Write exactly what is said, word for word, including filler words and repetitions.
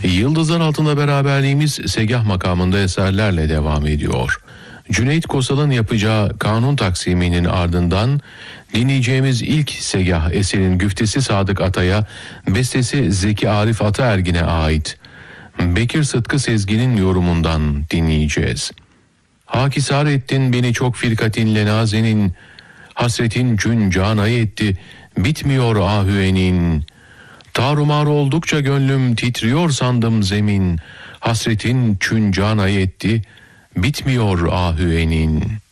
Yıldızlar altında beraberliğimiz segah makamında eserlerle devam ediyor. Cüneyt Kosal'ın yapacağı kanun taksiminin ardından dinleyeceğimiz ilk segah eserin güftesi Sadık Atay'a, bestesi Zeki Arif Ataergin'e ait. Bekir Sıtkı Sezgin'in yorumundan dinleyeceğiz. Hakisar ettin beni çok firkatinle nazenin, hasretin cün canayı etti, bitmiyor ahüenin. Tarumar oldukça gönlüm titriyor sandım zemin, hasretin çün canayı etti, bitmiyor ahüenin.